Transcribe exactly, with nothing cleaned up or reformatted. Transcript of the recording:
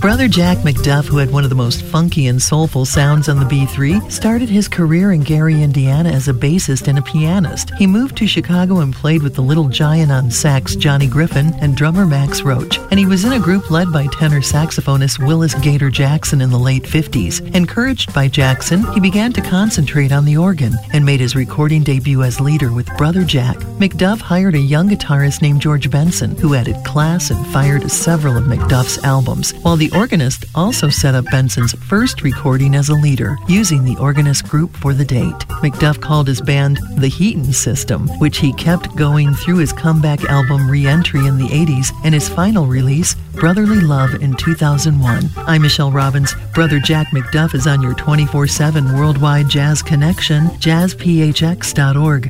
Brother Jack McDuff, who had one of the most funky and soulful sounds on the B three, started his career in Gary, Indiana as a bassist and a pianist. He moved to Chicago and played with the little giant on sax Johnny Griffin and drummer Max Roach. And he was in a group led by tenor saxophonist Willis Gator Jackson in the late fifties. Encouraged by Jackson, he began to concentrate on the organ and made his recording debut as leader with Brother Jack. McDuff hired a young guitarist named George Benson, who added class and fire to several of McDuff's albums, while the organist also set up Benson's first recording as a leader, using the organist group for the date. McDuff called his band the Heaton System, which he kept going through his comeback album Re-Entry in the eighties and his final release, Brotherly Love, in two thousand one. I'm Michelle Robbins. Brother Jack McDuff is on your twenty-four seven worldwide jazz connection, jazz p h x dot org.